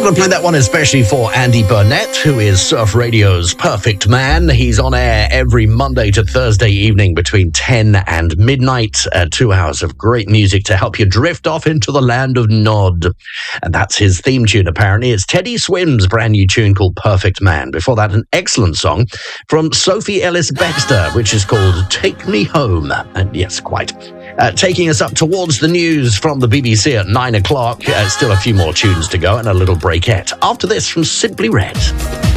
going to play that one especially for Andy Burnett, who is Surf Radio's perfect man. He's on air every Monday to Thursday evening between 10 and midnight. 2 hours of great music to help you drift off into the land of Nod. And that's his theme tune, apparently. It's Teddy Swim's brand new tune called Perfect Man. Before that, an excellent song from Sophie Ellis-Bextor, which is called Take Me Home. And yes, quite. Taking us up towards the news from the BBC at 9 o'clock. Still a few more tunes to go and a little breakette. After this from Simply Red.